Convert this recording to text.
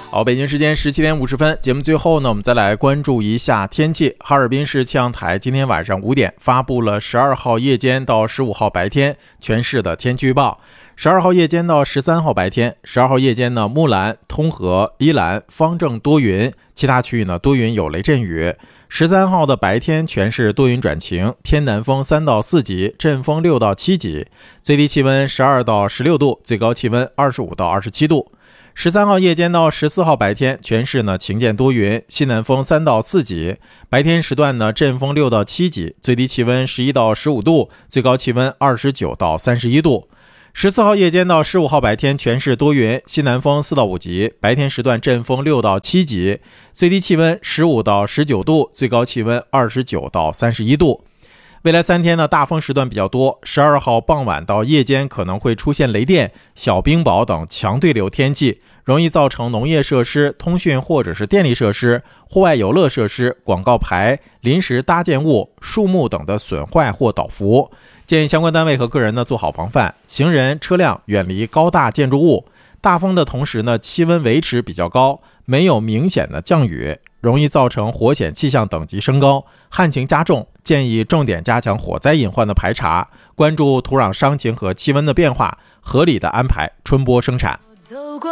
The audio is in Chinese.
好，北京时间17点50分，节目最后呢，我们再来关注一下天气。哈尔滨市气象台今天晚上5点发布了12号夜间到15号白天全市的天气预报。12号夜间到13号白天，12号夜间呢，木兰、通河、依兰、方正多云，其他区域呢多云有雷阵雨。13号的白天全市多云转晴，偏南风3到4级，阵风6到7级，最低气温12到16度，最高气温25到27度。13号夜间到14号白天全市呢晴间多云，西南风3到4级，白天时段呢阵风6到7级，最低气温11到15度，最高气温29到31度。14号夜间到15号白天全市多云，西南风4到5级，白天时段阵风6到7级，最低气温15到19度，最高气温29到31度。未来3天呢，大风时段比较多，12号傍晚到夜间可能会出现雷电、小冰雹等强对流天气，容易造成农业设施、通讯或者是电力设施、户外游乐设施、广告牌、临时搭建物、树木等的损坏或倒伏。建议相关单位和个人呢做好防范，行人、车辆远离高大建筑物。大风的同时呢，气温维持比较高，没有明显的降雨，容易造成火险气象等级升高，旱情加重。建议重点加强火灾隐患的排查，关注土壤伤情和气温的变化，合理的安排春播生产。